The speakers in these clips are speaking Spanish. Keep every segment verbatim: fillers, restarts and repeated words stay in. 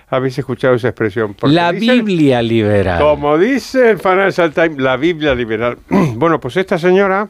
habéis escuchado esa expresión. La dicen, Biblia liberal. Como dice el Financial Times, la Biblia liberal. Bueno, pues esta señora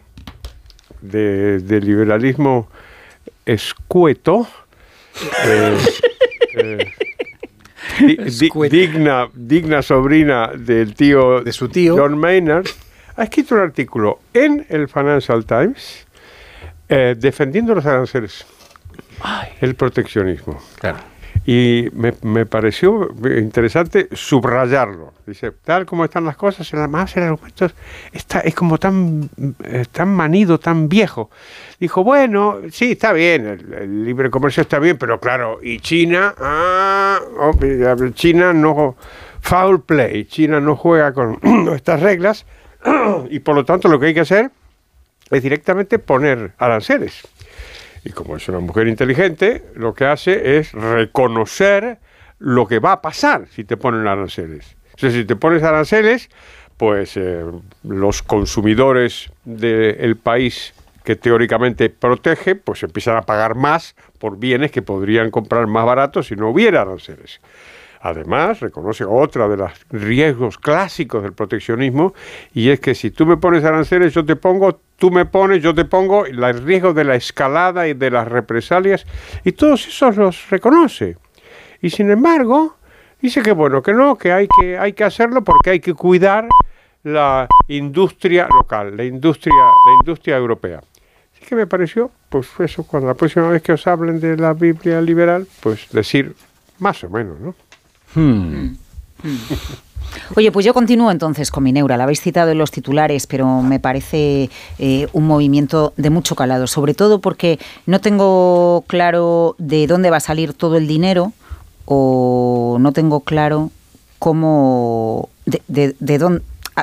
de, de liberalismo escueto, eh, eh, di, di, digna, digna sobrina del tío, de su tío John Maynard, ha escrito un artículo en el Financial Times eh, defendiendo los aranceles, Ay. el proteccionismo. Claro. Y me, me pareció interesante subrayarlo. Dice, tal como están las cosas, además el argumento está, es como tan, tan manido, tan viejo. Dijo, bueno, sí, está bien, el, el libre comercio está bien, pero claro, y China, ah, oh, China no, foul play, China no juega con estas reglas, y por lo tanto lo que hay que hacer es directamente poner aranceles. Y como es una mujer inteligente, lo que hace es reconocer lo que va a pasar si te ponen aranceles. O sea, si te pones aranceles, pues eh, los consumidores del país que teóricamente protege, pues empiezan a pagar más por bienes que podrían comprar más baratos si no hubiera aranceles. Además, reconoce otra de los riesgos clásicos del proteccionismo, y es que si tú me pones aranceles, yo te pongo, tú me pones, yo te pongo, el riesgo de la escalada y de las represalias, y todos esos los reconoce. Y sin embargo, dice que bueno, que no, que hay que, hay que hacerlo porque hay que cuidar la industria local, la industria, la industria europea. Así que me pareció, pues eso, cuando la próxima vez que os hablen de la Biblia liberal, pues decir más o menos, ¿no? Hmm. Oye, pues yo continúo entonces con Mineura. La habéis citado en los titulares, pero me parece eh, un movimiento de mucho calado, sobre todo porque no tengo claro de dónde va a salir todo el dinero, o no tengo claro cómo, de, de, de dónde, a,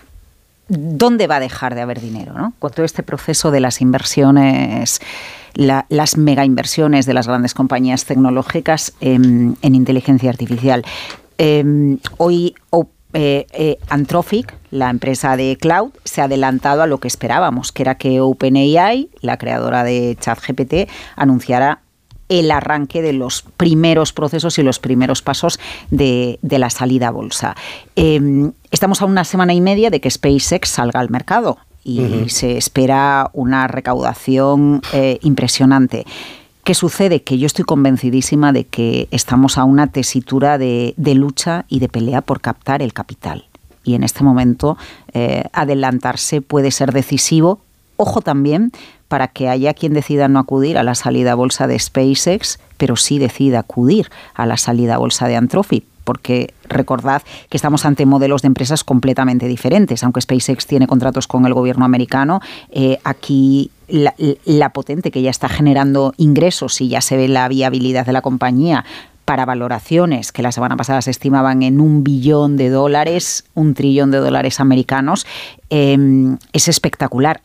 dónde va a dejar de haber dinero, ¿no? Con todo este proceso de las inversiones, La, las mega inversiones de las grandes compañías tecnológicas en, en inteligencia artificial. Eh, hoy oh, eh, eh, Anthropic, la empresa de cloud, se ha adelantado a lo que esperábamos, que era que OpenAI, la creadora de ChatGPT, anunciara el arranque de los primeros procesos y los primeros pasos de, de la salida a bolsa. Eh, estamos a una semana y media de que SpaceX salga al mercado, y uh-huh. se espera una recaudación eh, impresionante. ¿Qué sucede? Que yo estoy convencidísima de que estamos a una tesitura de, de lucha y de pelea por captar el capital. Y en este momento eh, adelantarse puede ser decisivo. Ojo también para que haya quien decida no acudir a la salida a bolsa de SpaceX, pero sí decida acudir a la salida a bolsa de Anthropic. Porque recordad que estamos ante modelos de empresas completamente diferentes. Aunque SpaceX tiene contratos con el gobierno americano, eh, aquí la, la potente que ya está generando ingresos y ya se ve la viabilidad de la compañía para valoraciones que la semana pasada se estimaban en un billón de dólares, un trillón de dólares americanos, eh, es espectacular.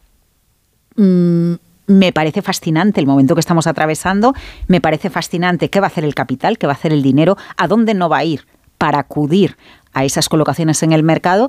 Mm, Me parece fascinante el momento que estamos atravesando, me parece fascinante qué va a hacer el capital, qué va a hacer el dinero, a dónde no va a ir para acudir a esas colocaciones en el mercado.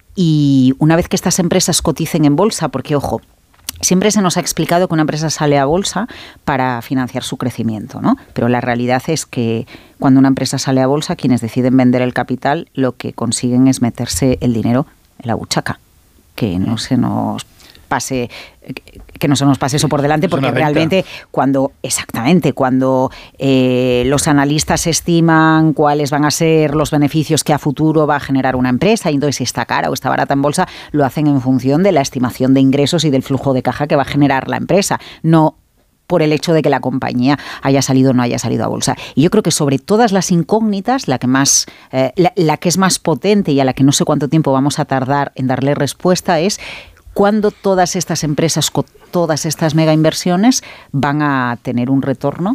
Y una vez que estas empresas coticen en bolsa, porque ojo, siempre se nos ha explicado que una empresa sale a bolsa para financiar su crecimiento, ¿no? Pero la realidad es que cuando una empresa sale a bolsa, quienes deciden vender el capital, lo que consiguen es meterse el dinero en la buchaca, que no se nos pase, que no se nos pase eso por delante, porque realmente cuando, exactamente, cuando eh, los analistas estiman cuáles van a ser los beneficios que a futuro va a generar una empresa, y entonces si está cara o está barata en bolsa, lo hacen en función de la estimación de ingresos y del flujo de caja que va a generar la empresa, no por el hecho de que la compañía haya salido o no haya salido a bolsa. Y yo creo que sobre todas las incógnitas, la que más, eh, la, la que es más potente y a la que no sé cuánto tiempo vamos a tardar en darle respuesta es cuándo todas estas empresas con todas estas mega inversiones van a tener un retorno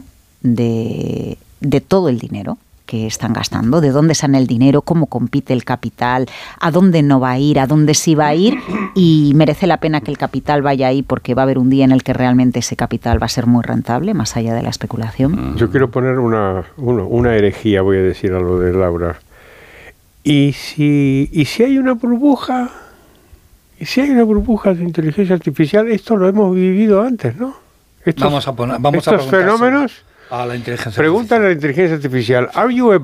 de, de todo el dinero que están gastando, de dónde sale el dinero, cómo compite el capital, a dónde no va a ir, a dónde sí va a ir, y merece la pena que el capital vaya ahí porque va a haber un día en el que realmente ese capital va a ser muy rentable, más allá de la especulación. Yo quiero poner una, una, una herejía, voy a decir a lo de Laura. ¿Y si, y si hay una burbuja? ¿Y si hay una burbuja de inteligencia artificial? Esto lo hemos vivido antes, ¿no? Estos, vamos a poner, vamos estos a fenómenos. A la inteligencia Pregúntale a la inteligencia artificial, ¿Are you a